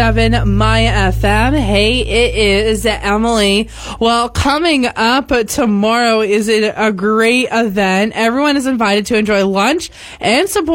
My FM. Hey, it is Emily. Well, coming up tomorrow is a great event. Everyone is invited to enjoy lunch and support